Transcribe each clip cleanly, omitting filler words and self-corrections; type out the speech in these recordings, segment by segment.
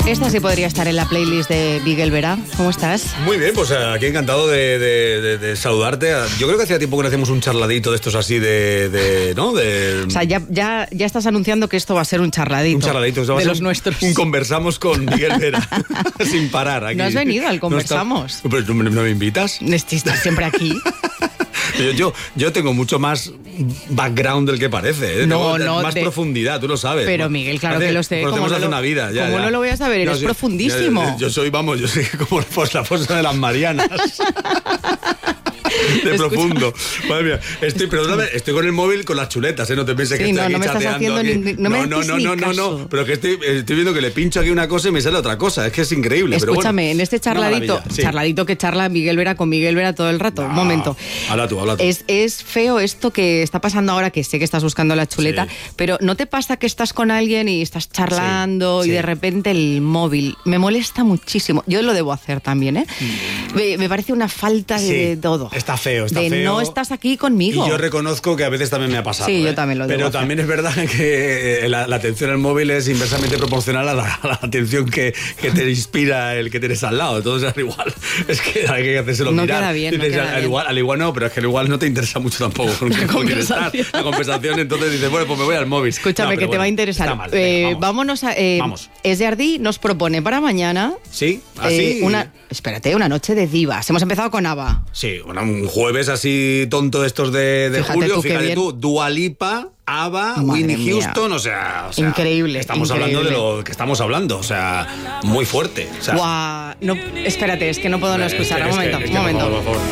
Esta sí podría estar en la playlist de Miguel Vera. ¿Cómo estás? Muy bien, pues aquí encantado de saludarte. Yo creo que hacía tiempo que no hacíamos un charladito de estos así ¿no? O sea, ya estás anunciando que esto va a ser un charladito. Un charladito. De los nuestros. Un conversamos con Miguel Vera. Sin parar. Aquí. No has venido al conversamos. No ¿No me invitas? Estás siempre aquí. Yo tengo mucho más background del que parece, ¿eh? Más profundidad, tú lo sabes. Pero Miguel, claro que lo sé. Conocemos hace una vida. ¿Cómo no lo voy a saber? Eres profundísimo. Yo soy como la fosa de las Marianas. De profundo. Madre mía. Estoy con el móvil con las chuletas, ¿eh? No te pienses que estoy aquí chateando. No. Pero que estoy viendo que le pincho aquí una cosa y me sale otra cosa. Es que es increíble. Escúchame, pero bueno, en este charladito que charla Miguel Vera con Miguel Vera todo el rato. Un momento. Habla tú. Es feo esto que está pasando ahora, que sé que estás buscando la chuleta, pero ¿no te pasa que estás con alguien y estás charlando y de repente el móvil? Me molesta muchísimo. Yo lo debo hacer también, ¿eh? Me parece una falta de todo. Está feo. No estás aquí conmigo. Y yo reconozco que a veces también me ha pasado. Sí, yo también lo debo Pero hacer. también es verdad que la atención al móvil es inversamente proporcional a la atención que te inspira el que tienes al lado. Entonces, al igual, es que hay que hacérselo no mirar. Queda bien, Al igual no, pero es que al igual no te interesa mucho tampoco con quién estar. La conversación, entonces dices, bueno, pues me voy al móvil. Escúchame, que te va a interesar. Mal, venga, vámonos a... vamos. Esjardí nos propone para mañana... ¿Sí? ¿Así? Una noche de divas. Hemos empezado con ABBA. Sí, un jueves así tonto de estos de julio. Fíjate tú, Dua Lipa, ABBA, Whitney Houston, o sea... Increíble. Estamos hablando de lo que estamos hablando, o sea, muy fuerte. O sea, Guau, no, espérate, es que no puedo no escuchar. Un momento. Por favor.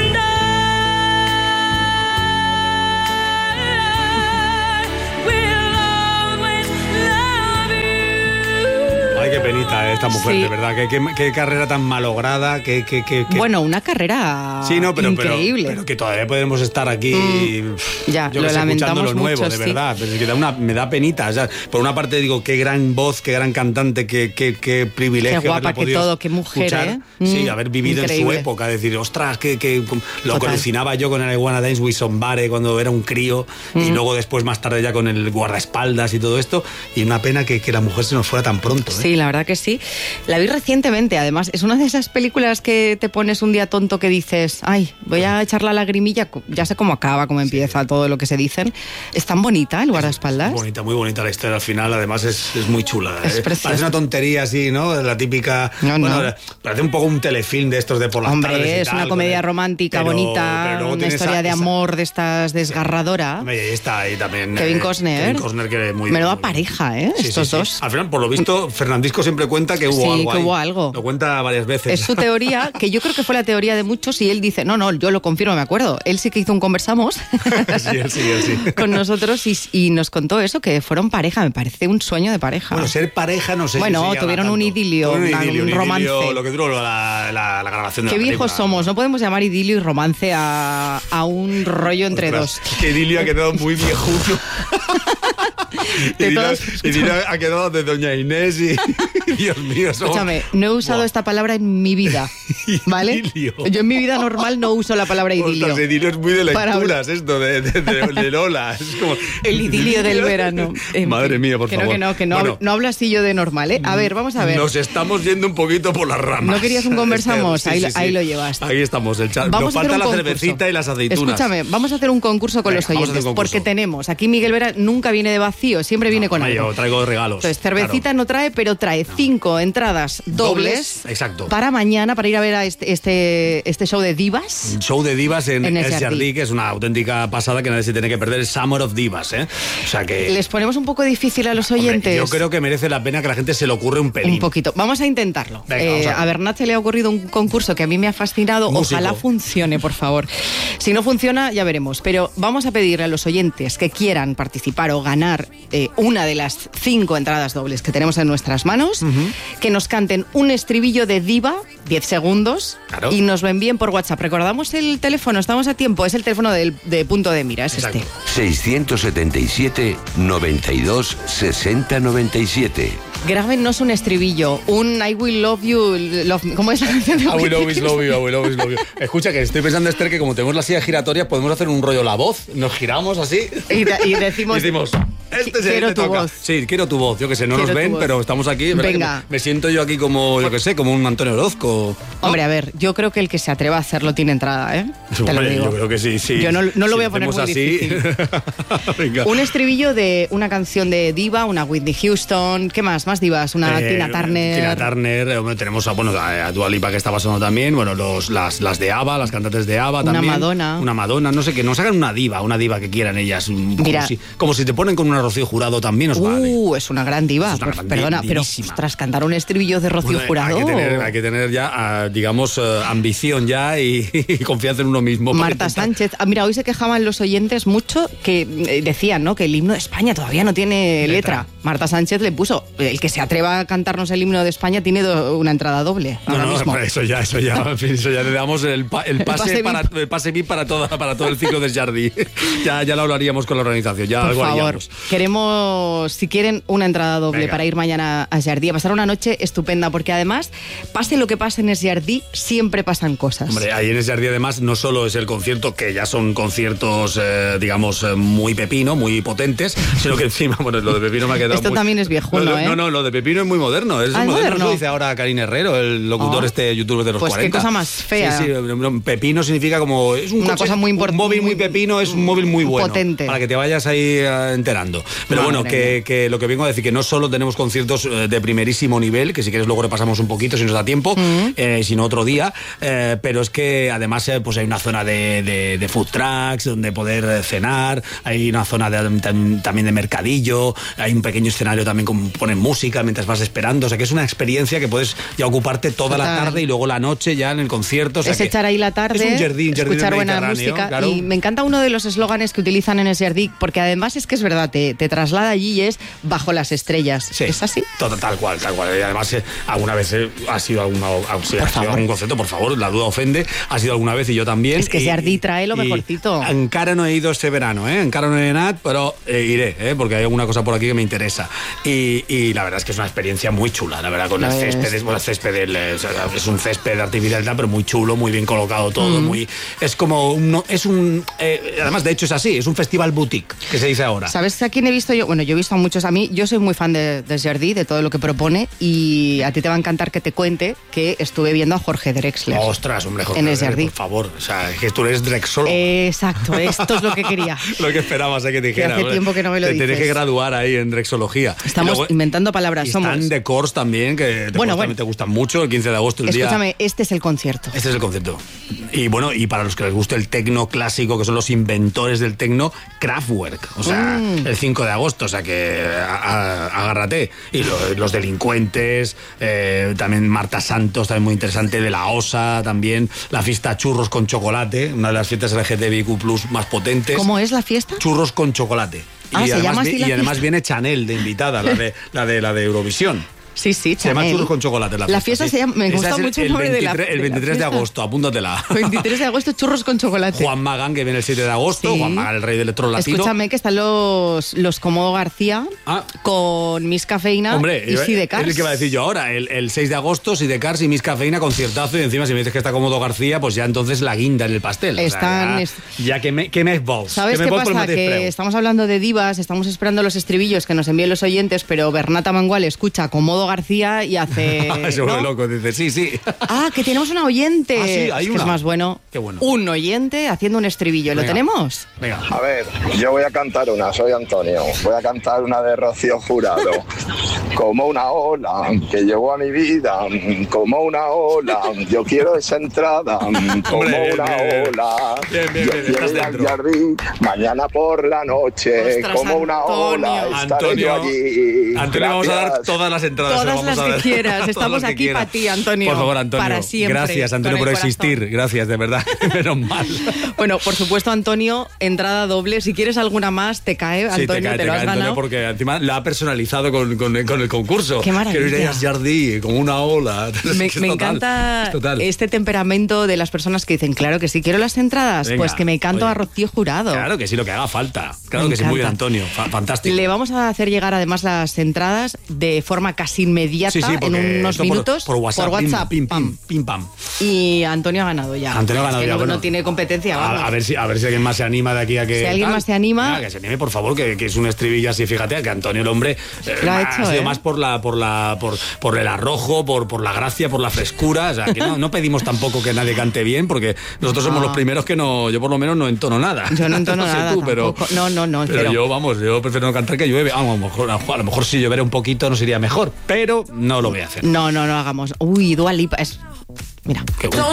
Ay, qué penita esta mujer, de verdad. Qué carrera tan malograda. Bueno, una carrera increíble. Pero que todavía podemos estar aquí. Ya, yo lo lamentamos escuchando lo nuevo, mucho, de verdad. Pero es que me da penita. O sea, por una parte digo, qué gran voz, qué gran cantante, qué privilegio. Qué guapa, qué todo, qué mujer, escuchar, ¿eh? Sí, haber vivido increíble. en su época. Decir, ostras, lo que alucinaba yo con el I Wanna Dance with Somebody cuando era un crío. Y luego después, más tarde, ya con el guardaespaldas y todo esto. Y una pena que la mujer se nos fuera tan pronto. Sí, la verdad que sí. La vi recientemente, además. Es una de esas películas que te pones un día tonto que dices, ay, voy a echar la lagrimilla. Ya sé cómo acaba, cómo empieza todo lo que se dicen. Es tan bonita el guardaespaldas. Muy bonita la historia al final. Además es muy chula. Es preciosa. Parece una tontería así, ¿no? La típica... Parece un poco un telefilm de estos de por las tardes y Hombre, es tal, una comedia romántica, bonita, una historia de amor de estas desgarradora. Ahí está, ahí también... Kevin Costner. Que muy... Menuda pareja, ¿eh? Estos dos. Al final, por lo visto, Fernandisco siempre cuenta que hubo algo. Lo cuenta varias veces. Es su teoría, que yo creo que fue la teoría de muchos, y él dice, no, yo lo confirmo, me acuerdo. Él sí que hizo un conversamos él sí. con nosotros y nos contó eso, que fueron pareja. Me parece un sueño de pareja. Bueno, ser pareja no sé. Bueno, tuvieron un idilio, un romance. Lo que duró la grabación de Qué la viejos película. somos, no podemos llamar idilio y romance a un rollo entre dos. Qué idilio ha quedado muy viejuno. Idilio ha quedado de Doña Inés y Dios mío. Escúchame, no he usado esta palabra en mi vida, ¿vale? Idilio. Yo en mi vida normal no uso la palabra idilio. Ostras, idilio es muy de lecturas, esto, de Lola. Es como... El idilio del verano. Madre mía, por favor. No hablo así yo de normal, ¿eh? A ver, vamos a ver. Nos estamos yendo un poquito por las ramas. ¿No querías un conversamos? Sí. Ahí lo llevas. Ahí estamos, el chat. Nos falta la cervecita y las aceitunas. Escúchame, vamos a hacer un concurso con los oyentes, porque tenemos, aquí Miguel Vera nunca viene de vacío, siempre viene con algo. Yo traigo regalos. Entonces, cervecita no trae, pero trae 5 entradas dobles. Exacto. Para mañana, para ir a ver a este show de divas. Show de divas en Esjardí, que es una auténtica pasada que nadie se tiene que perder, el Summer of Divas, ¿eh? O sea que... Les ponemos un poco difícil a los oyentes. Hombre, yo creo que merece la pena que la gente se le ocurre un pelín. Un poquito. Vamos a intentarlo. Venga, a Bernat se le ha ocurrido un concurso que a mí me ha fascinado. Músico. Ojalá funcione, por favor. Si no funciona, ya veremos. Pero vamos a pedirle a los oyentes que quieran participar o ganar una de las 5 entradas dobles que tenemos en nuestras manos, que nos canten un estribillo de diva, 10 segundos, y nos lo envíen por WhatsApp. Recordamos el teléfono, estamos a tiempo, es el teléfono de Punto de Mira, es Exacto. 677 92 60 97. Grábennos un estribillo, un I will love you, ¿cómo es la canción de I will always love you, I will always love you. Escucha, que estoy pensando, Esther, que como tenemos la silla giratoria, podemos hacer un rollo La Voz, nos giramos así y decimos... Quiero tu voz. Sí, quiero tu voz. Yo que sé, no nos ven, pero estamos aquí. Venga. Me siento yo aquí como, yo que sé, como un Antonio Orozco. Hombre, a ver, yo creo que el que se atreva a hacerlo tiene entrada, ¿eh? Te lo digo. Yo creo que sí. Yo no lo voy a poner muy así. difícil. Venga. Un estribillo de una canción de diva, una Whitney Houston. ¿Qué más? Más divas. Una Tina Turner. Tina Turner. Tenemos a Dua Lipa, que está pasando también. Bueno, las de ABBA, las cantantes de ABBA también. Una Madonna. No sé, que nos hagan una diva que quieran ellas. Mira, como si te ponen con una Rocío Jurado también os vale. Es una gran diva. Perdona, pero tras cantar un estribillo de Rocío Jurado. Hay que tener ya, digamos, ambición ya y confianza en uno mismo. Marta Sánchez. Mira, hoy se quejaban los oyentes mucho que decían, ¿no?, que el himno de España todavía no tiene letra. Marta Sánchez le puso, el que se atreva a cantarnos el himno de España tiene una entrada doble. No, eso ya, en fin, eso ya le damos el pase VIP para todo el ciclo de Jardí. ya lo hablaríamos con la organización. Ya por favor, queremos, si quieren, una entrada doble para ir mañana a Jardí, a pasar una noche estupenda, porque además, pase lo que pase en Jardí, siempre pasan cosas. Hombre, ahí en Jardí además no solo es el concierto, que ya son conciertos, digamos, muy pepino, muy potentes, sino que encima, bueno, lo de pepino me ha quedado. Esto también es viejuno, ¿eh? No, lo de pepino es muy moderno. Es moderno. Lo dice ahora Karina Herrero, el locutor youtuber de los 40. Pues qué cosa más fea. Sí, pepino significa como... Es una cosa muy importante. Un móvil muy pepino es un móvil muy bueno. Potente. Para que te vayas ahí enterando. Pero bueno, que lo que vengo a decir, que no solo tenemos conciertos de primerísimo nivel, que si quieres luego repasamos un poquito si nos da tiempo, sino otro día, pero es que además pues hay una zona de food trucks donde poder cenar, hay una zona también de mercadillo, hay un pequeño escenario también con ponen música mientras vas esperando, o sea que es una experiencia que puedes ya ocuparte toda la tarde y luego la noche ya en el concierto. O sea, es echar ahí la tarde, es un jardín escuchar buena música, claro. Y me encanta uno de los eslóganes que utilizan en ese jardín, porque además es que es verdad, te traslada allí y es bajo las estrellas. Sí, ¿es así? Tal cual. Y además alguna vez ha sido algún concepto, por favor, la duda ofende, ha sido alguna vez y yo también. Es que Jardí trae lo mejorcito. Encara no he ido este verano, encara no he ido nada, pero iré, porque hay alguna cosa por aquí que me interesa. Y la verdad es que es una experiencia muy chula, la verdad, con el césped, es un césped artificial, pero muy chulo, muy bien colocado todo, es como además de hecho es así, es un festival boutique, que se dice ahora. ¿Sabes a quién he visto yo? Bueno, yo he visto a muchos, yo soy muy fan de Jardí, de todo lo que propone, y a ti te va a encantar que te cuente que estuve viendo a Jorge Drexler. Ostras, hombre, Jorge Drexler, por favor, o sea, es que tú eres drexólogo. Exacto, esto es lo que quería. Lo que esperabas, que te dijera. Que hace tiempo que no me lo dices. Te tienes que graduar ahí en drexología. Estamos inventando palabras. Están de Kors también, que también te gustan mucho, el 15 de agosto, Escúchame, este es el concierto. Este es el concierto. Y bueno, y para los que les guste el tecno clásico, que son los inventores del tecno, Kraftwerk, o sea, el 5 de agosto, o sea que agárrate. Y los delincuentes, también Marta Santos, también muy interesante, de la OSA, también la fiesta Churros con Chocolate, una de las fiestas LGTBIQ+ más potentes. ¿Cómo es la fiesta? Churros con Chocolate. Y además viene Chanel de invitada, la de Eurovisión. Sí, se llama Churros con Chocolate. La fiesta se llama, me gusta mucho el nombre de la fiesta. El 23 de agosto, apúntatela. 23 de agosto, Churros con Chocolate. Juan Magán, que viene el 7 de agosto, Juan Magán, el rey del electro latino. Escúchame, que están los Comodo García con Miss Cafeína y Sidecars. Es el que va a decir yo ahora, el 6 de agosto, Sidecars y Miss Cafeína, conciertazo, y encima si me dices que está Comodo García, pues ya entonces la guinda en el pastel. ¿Qué me vols? ¿Sabes qué pasa? Que estamos hablando de divas, estamos esperando los estribillos que nos envíen los oyentes, pero Bernata Mangual escucha Comodo García y hace... Se vuelve loco, dice, sí. Que tenemos un oyente. Sí, hay una. Es más bueno. Qué bueno. Un oyente haciendo un estribillo. Venga. ¿Lo tenemos? Venga. A ver, yo voy a cantar una, soy Antonio. Voy a cantar una de Rocío Jurado. Como una ola que llegó a mi vida, como una ola, yo quiero esa entrada, como una ola. Bien, yo quiero ir al jardín mañana por la noche, como una ola, estaré yo allí. Antonio, vamos a dar todas las entradas. Todas las que quieras. Estamos aquí para ti, Antonio. Por favor, Antonio. Para siempre. Gracias, Antonio, por existir. Gracias, de verdad. Menos mal. Bueno, por supuesto, Antonio, entrada doble. Si quieres alguna más, te cae, Antonio, te lo has ganado. Antonio, porque encima la ha personalizado con el concurso. Qué maravilla. Quiero ir a Jardí como una ola. Me encanta este temperamento de las personas que dicen, claro que sí, quiero las entradas. Venga, pues que me canto a Rocío Jurado. Claro que sí, lo que haga falta. Claro que sí, muy bien, Antonio. Fantástico. Le vamos a hacer llegar además las entradas de forma casi inmediata, en unos minutos. Por WhatsApp. Pim, pam. Y Antonio ha ganado ya. No tiene competencia. A ver si alguien más se anima de aquí a que... Si alguien más se anima... Mira, que se anime, por favor, que es un estribillo así, fíjate, que Antonio, el hombre, ha sido más por el arrojo, por la gracia, por la frescura. O sea, que no pedimos tampoco que nadie cante bien, porque nosotros somos los primeros que no... Yo por lo menos no entono nada. Yo no entono nada tú, pero yo prefiero no cantar que llueve. A lo mejor si lloviera un poquito nos iría mejor, pero no lo voy a hacer. No hagamos. Uy, Dua Lipa es... Mira. Qué bueno.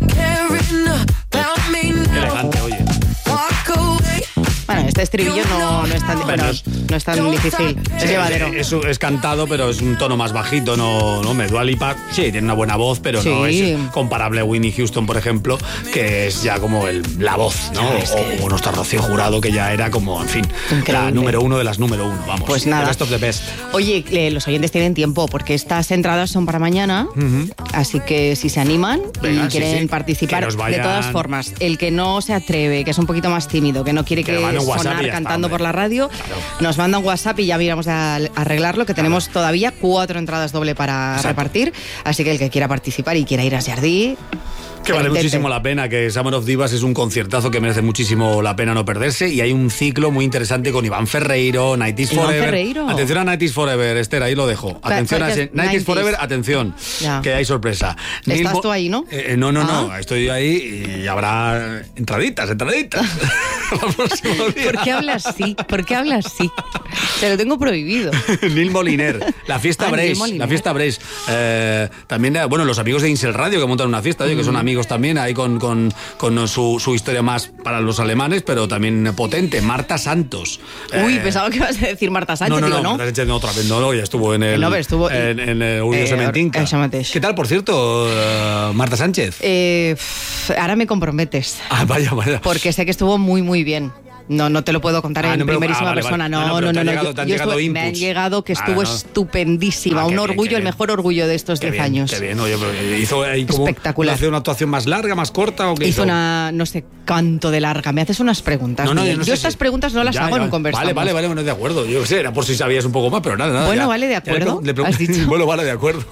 Elegante, oye. Bueno, este estribillo no es tan, no es tan difícil, es llevadero. Es cantado, pero es un tono más bajito, no Dua Lipa, sí, tiene una buena voz, pero no es comparable a Whitney Houston, por ejemplo, que es ya como la voz, ¿no? O nuestra Rocío Jurado, que ya era como, en fin, increíble. La número uno de las número uno, vamos. Pues nada. The best of the best. Oye, los oyentes tienen tiempo, porque estas entradas son para mañana, así que si se animan y quieren participar, de todas formas, el que no se atreve, que es un poquito más tímido, que no quiere que sonar cantando por la radio, nos manda un WhatsApp y ya miramos a arreglarlo, que tenemos todavía 4 entradas doble para repartir, así que el que quiera participar y quiera ir a Jardí, que vale muchísimo la pena, que Summer of Divas es un conciertazo que merece muchísimo la pena no perderse, y hay un ciclo muy interesante con Iván Ferreiro, Night is Forever. Atención a Night is Forever, Esther, ahí lo dejo. Atención a Night is Forever, atenón, que hay sorpresa. ¿Estás tú ahí, no? No, estoy ahí y habrá entraditas. ¿Por qué hablas así? Te lo tengo prohibido. Neil Moliner, la fiesta Brace. También, los amigos de Insel Radio que montan una fiesta, que son amigos también, ahí con su historia más para los alemanes, pero también potente. Marta Santos. Uy, pensaba que ibas a decir Marta Sánchez, ¿no? Marta Sánchez otra vez, ya estuvo en el en el Sementinca. ¿Qué tal, por cierto, Marta Sánchez? Ahora me comprometes. Vaya. Porque sé que estuvo muy, muy bien. No te lo puedo contar en primerísima persona. No. Me han llegado que estuvo estupendísima. Un orgullo, el mejor orgullo de estos 10 años. Qué bien, oye, hizo ahí como... Espectacular. ¿Hizo una actuación más larga, más corta o qué hizo? Una, no sé, cuánto de larga. Me haces unas preguntas. Yo estas preguntas no las hago en un conversation. Vale, bueno, de acuerdo. Yo sé, era por si sabías un poco más, pero nada. Bueno, vale, de acuerdo. ¿Has dicho? Bueno, vale, de acuerdo.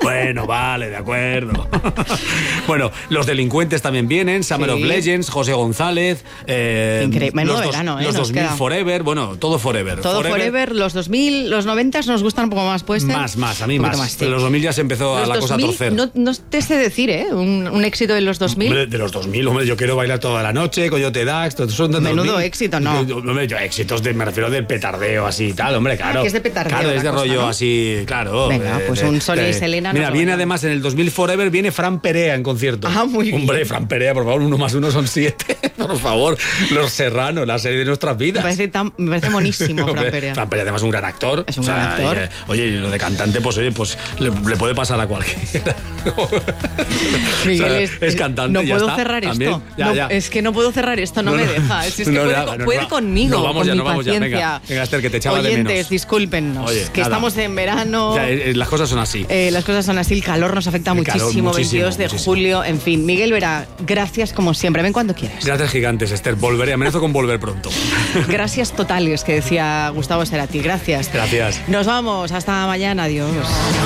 Bueno, los delincuentes también vienen. Summer of Legends, José González. Increíble. Menudo verano, los 2000 Forever, todo Forever. Todo Forever, los 2000, los 90 nos gustan un poco más, pues. Más, a mí más. De los 2000 ya se empezó la cosa a torcer. No te sé decir, un éxito de los 2000. Hombre, de los 2000, hombre, yo quiero bailar toda la noche, Coyote Dax, son de menudo 2000. Éxito, ¿no? Éxitos me refiero del petardeo así y tal, hombre, claro. Que es de petardeo. Claro, es de rollo, ¿no? Así, claro. Venga, pues un Sonia y Selena. Mira, viene además en el 2000 Forever, viene Fran Perea en concierto. Muy bien. Hombre, Fran Perea, por favor, 1 más 1 son 7. Por favor, Los Serrano, la serie de nuestras vidas. Me parece monísimo, Fran Perea. Fran Perea además es un gran actor. Es un gran actor. Oye, lo de cantante, pues le puede pasar a cualquiera. Miguel, es cantante. No puedo está, cerrar también. esto. Es que no puedo cerrar esto, no me deja. Es que puede conmigo, con mi paciencia. Venga, Esther, que te echaba de menos. Oyentes, discúlpennos. Oye, que estamos en verano. Las cosas son así. El calor nos afecta muchísimo. 22 de julio, en fin. Miguel Vera, gracias como siempre. Ven cuando quieras. Gracias gigantes, Esther. Volveré, amenazo con volver pronto. Gracias totales, que decía Gustavo Cerati. Gracias. Nos vamos, hasta mañana, adiós.